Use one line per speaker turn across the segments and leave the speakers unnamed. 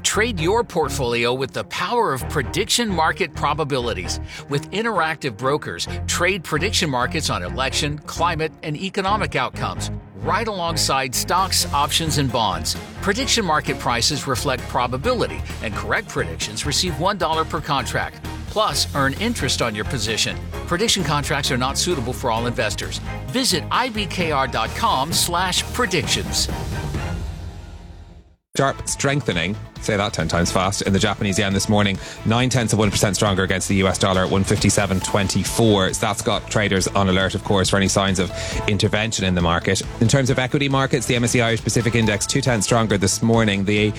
Trade your portfolio with the power of prediction market probabilities. With interactive brokers, trade prediction markets on election, climate, and economic outcomes, right alongside stocks, options, and bonds. Prediction market prices reflect probability, and correct predictions receive $1 per contract. Plus, earn interest on your position. Prediction contracts are not suitable for all investors. Visit ibkr.com/predictions.
Sharp strengthening, say that 10 times fast, in the Japanese yen this morning. 0.9% stronger against the US dollar at 157.24. So that's got traders on alert, of course, for any signs of intervention in the market. In terms of equity markets, the MSCI Irish Pacific Index 0.2 stronger this morning. The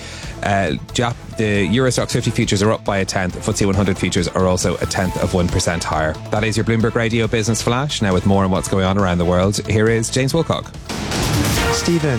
Euro Stoxx 50 futures are up by 1/10. FTSE 100 futures are also 0.1% higher. That is your Bloomberg Radio Business Flash. Now with more on what's going on around the world, here is James Wilcock.
Stephen.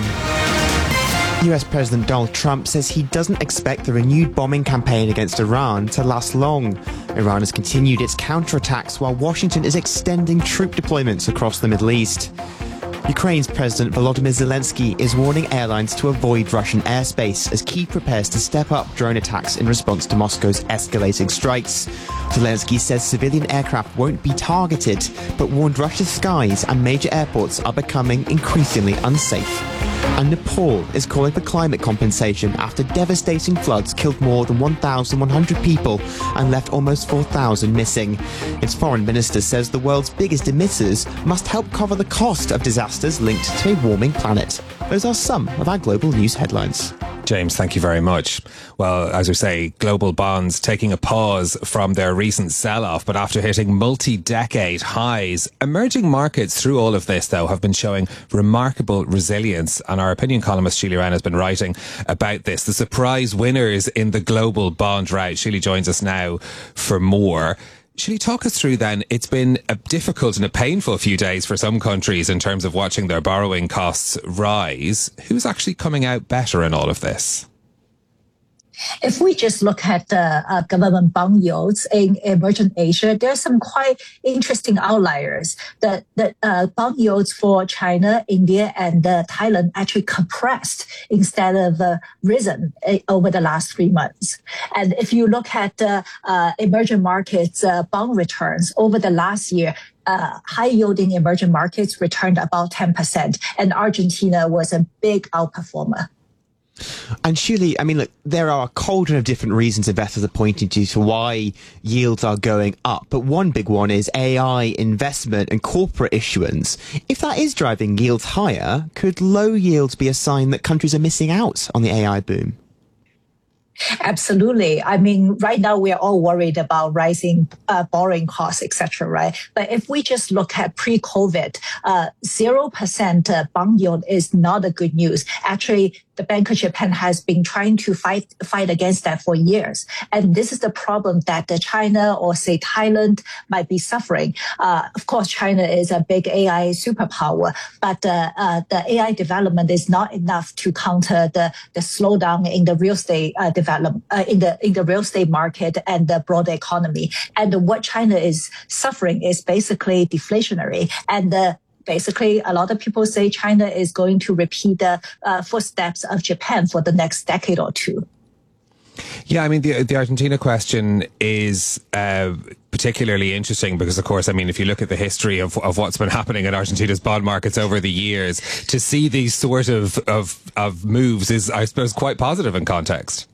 US President Donald Trump says he doesn't expect the renewed bombing campaign against Iran to last long. Iran has continued its counterattacks while Washington is extending troop deployments across the Middle East. Ukraine's President Volodymyr Zelensky is warning airlines to avoid Russian airspace as Kyiv prepares to step up drone attacks in response to Moscow's escalating strikes. Zelensky says civilian aircraft won't be targeted, but warned Russia's skies and major airports are becoming increasingly unsafe. And Nepal is calling for climate compensation after devastating floods killed more than 1,100 people and left almost 4,000 missing. Its foreign minister says the world's biggest emitters must help cover the cost of disasters linked to a warming planet. Those are some of our global news headlines.
James, thank you very much. Well, as we say, global bonds taking a pause from their recent sell-off, but after hitting multi-decade highs. Emerging markets through all of this, though, have been showing remarkable resilience, and our opinion columnist Sheila Wren has been writing about this. The surprise winners in the global bond rout. Sheila joins us now for more. Should you talk us through then, it's been a difficult and a painful few days for some countries in terms of watching their borrowing costs rise. Who's actually coming out better in all of this?
If we just look at the government bond yields in emerging Asia, there are some quite interesting outliers. The bond yields for China, India, and Thailand actually compressed instead of risen over the last 3 months. And if you look at emerging markets bond returns over the last year, high-yielding emerging markets returned about 10%, and Argentina was a big outperformer.
And surely, I mean, look, there are a cauldron of different reasons investors are pointing to why yields are going up. But one big one is AI investment and corporate issuance. If that is driving yields higher, could low yields be a sign that countries are missing out on the AI boom?
Absolutely. I mean, right now we're all worried about rising borrowing costs, etc. Right? But if we just look at pre-COVID, 0% bond yield is not a good news. Actually, the Bank of Japan has been trying to fight against that for years. And this is the problem that China or, say, Thailand might be suffering. Of course, China is a big AI superpower, but the AI development is not enough to counter the slowdown in the real estate development, in the real estate market and the broader economy. And what China is suffering is basically deflationary. And basically, a lot of people say China is going to repeat the footsteps of Japan for the next decade or two.
Yeah, I mean, the Argentina question is particularly interesting because, of course, I mean, if you look at the history of what's been happening in Argentina's bond markets over the years, to see these sort of moves is, I suppose, quite positive in context.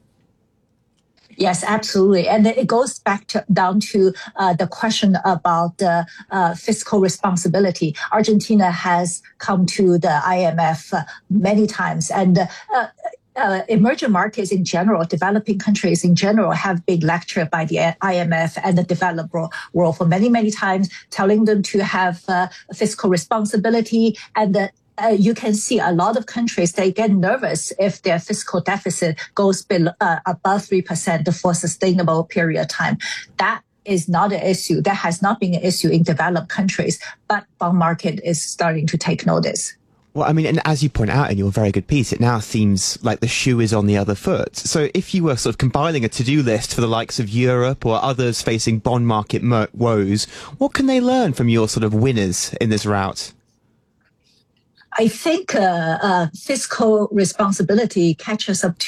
Yes, absolutely. And it goes back down to the question about fiscal responsibility. Argentina has come to the IMF many times, and emerging markets in general, developing countries in general, have been lectured by the IMF and the developed world for many, many times, telling them to have fiscal responsibility. And you can see a lot of countries, they get nervous if their fiscal deficit goes above 3% for a sustainable period of time. That is not an issue. That has not been an issue in developed countries, but bond market is starting to take notice.
Well, I mean, and as you point out in your very good piece, it now seems like the shoe is on the other foot. So if you were sort of compiling a to-do list for the likes of Europe or others facing bond market woes, what can they learn from your sort of winners in this route?
I think fiscal responsibility catches up